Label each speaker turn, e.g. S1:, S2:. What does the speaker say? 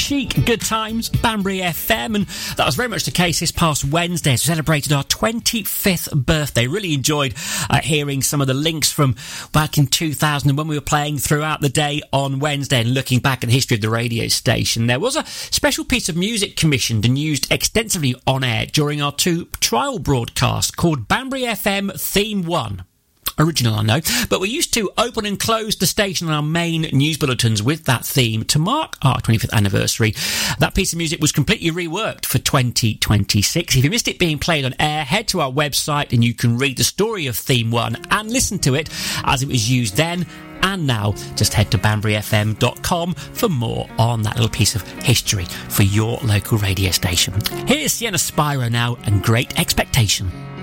S1: Chic, Good Times, Banbury FM, and that was very much the case this past Wednesday as we celebrated our 25th birthday. Really enjoyed hearing some of the links from back in 2000 when we were playing throughout the day on Wednesday and looking back at the history of the radio station. There was a special piece of music commissioned and used extensively on air during our 2 trial broadcasts called Banbury FM Theme 1. Original, I know, but we used to open and close the station on our main news bulletins with that theme to mark our 25th anniversary. That piece of music was completely reworked for 2026. If you missed it being played on air, head to our website and you can read the story of Theme 1 and listen to it as it was used then and now. Just head to banburyfm.com for more on that little piece of history for your local radio station. Here's Sienna Spyro now and Great Expectation.